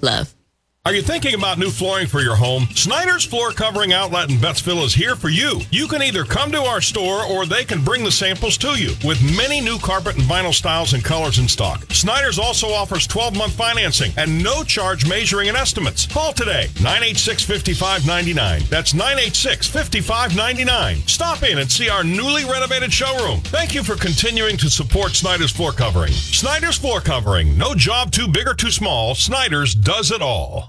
Love. Are you thinking about new flooring for your home? Snyder's Floor Covering Outlet in Bettsville is here for you. You can either come to our store or they can bring the samples to you. With many new carpet and vinyl styles and colors in stock. Snyder's also offers 12-month financing and no charge measuring and estimates. Call today, 986-5599. That's 986-5599. Stop in and see our newly renovated showroom. Thank you for continuing to support Snyder's Floor Covering. Snyder's Floor Covering. No job too big or too small. Snyder's does it all.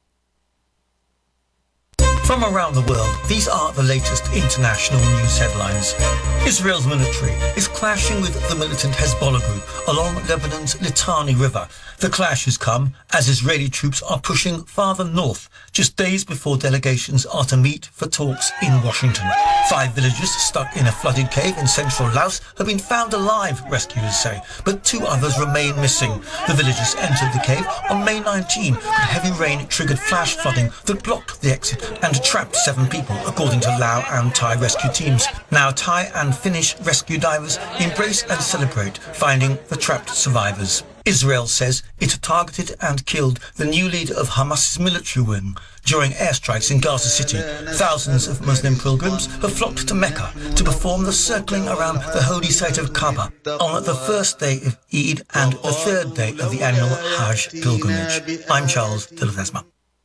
From around the world, these are the latest international news headlines. Israel's military is clashing with the militant Hezbollah group along Lebanon's Litani River. The clash has come as Israeli troops are pushing farther north, just days before delegations are to meet for talks in Washington. 5 villagers stuck in a flooded cave in central Laos have been found alive, rescuers say, but 2 others remain missing. The villagers entered the cave on May 19, but heavy rain triggered flash flooding that blocked the exit and trapped 7 people, according to Lao and Thai rescue teams. Now Thai and Finnish rescue divers embrace and celebrate finding the trapped survivors. Israel says it targeted and killed the new leader of Hamas's military wing during airstrikes in Gaza City. Thousands of Muslim pilgrims have flocked to Mecca to perform the circling around the holy site of Kaaba on the first day of Eid and the third day of the annual Hajj pilgrimage. I'm Charles de Ledesma.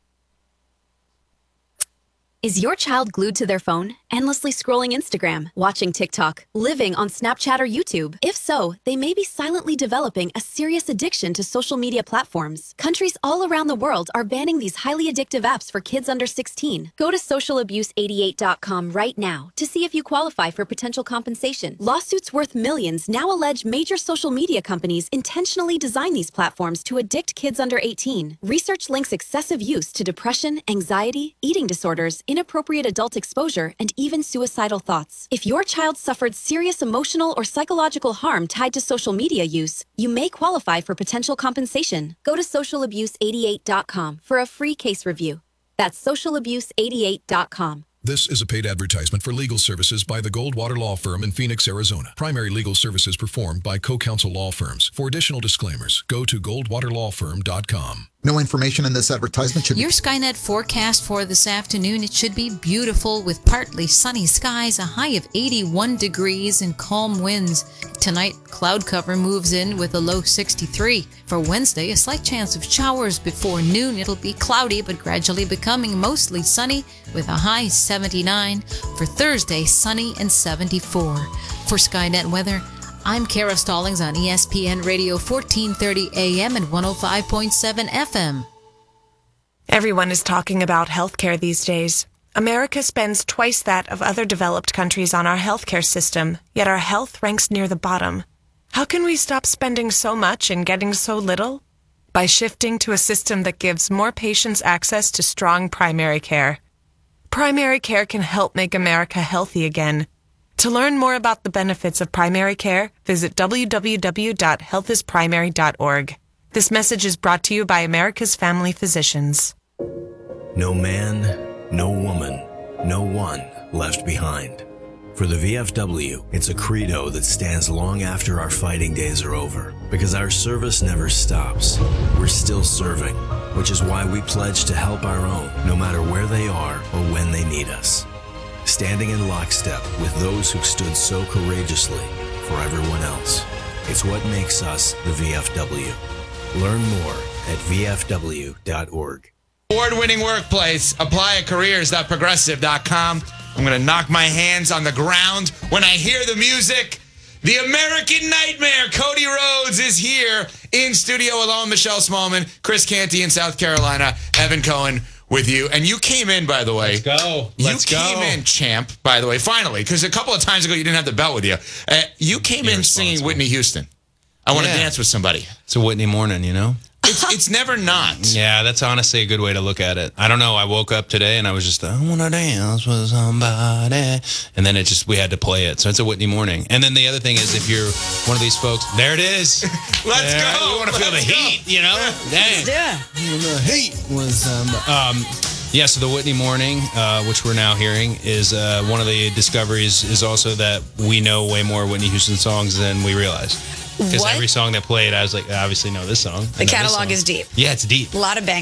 Is your child glued to their phone, endlessly scrolling Instagram, watching TikTok, living on Snapchat or YouTube? If so, they may be silently developing a serious addiction to social media platforms. Countries all around the world are banning these highly addictive apps for kids under 16. Go to socialabuse88.com right now to see if you qualify for potential compensation. Lawsuits worth millions now allege major social media companies intentionally design these platforms to addict kids under 18. Research links excessive use to depression, anxiety, eating disorders, inappropriate adult exposure, and even suicidal thoughts. If your child suffered serious emotional or psychological harm tied to social media use, you may qualify for potential compensation. Go to socialabuse88.com for a free case review. That's socialabuse88.com. This is a paid advertisement for legal services by the Goldwater Law Firm in Phoenix, Arizona. Primary legal services performed by co-counsel law firms. For additional disclaimers, go to goldwaterlawfirm.com. No information in this advertisement should be... Your Skynet forecast for this afternoon, it should be beautiful with partly sunny skies, a high of 81 degrees and calm winds. Tonight, cloud cover moves in with a low 63. For Wednesday, a slight chance of showers before noon. It'll be cloudy but gradually becoming mostly sunny with a high 79. For Thursday, sunny and 74. For Skynet weather, I'm Kara Stallings on ESPN Radio 1430 AM and 105.7 FM. Everyone is talking about healthcare these days. America spends twice that of other developed countries on our healthcare system, yet our health ranks near the bottom. How can we stop spending so much and getting so little? By shifting to a system that gives more patients access to strong primary care. Primary care can help make America healthy again. To learn more about the benefits of primary care, visit www.healthisprimary.org. This message is brought to you by America's Family Physicians. No man, no woman, no one left behind. For the VFW, it's a credo that stands long after our fighting days are over. Because our service never stops. We're still serving, which is why we pledge to help our own, no matter where they are or when they need us. Standing in lockstep with those who stood so courageously for everyone else. It's what makes us the VFW. Learn more at vfw.org. Award-winning workplace. Apply at careers.progressive.com. I'm going to knock my hands on the ground when I hear the music. The American Nightmare, Cody Rhodes, is here in studio alone. Michelle Smallman, Chris Canty in South Carolina, Evan Cohen with you. And you came in, by the way. Let's go. You came in, champ, by the way, finally, because a couple of times ago you didn't have the belt with you. You came in singing Whitney Houston. I want to dance with somebody. It's a Whitney morning, you know? It's never not. Yeah, that's honestly a good way to look at it. I don't know. I woke up today and I was just, I want to dance with somebody. And then we had to play it. So it's a Whitney morning. And then the other thing is if you're one of these folks, there it is. Let's go. You want to feel the heat, you know? Let's do it. The heat was, yeah, so the Whitney morning, which we're now hearing, is one of the discoveries is also that we know way more Whitney Houston songs than we realize. Because every song that played, I was like, I obviously know this song. The catalog is deep. Yeah, it's deep. A lot of bangers.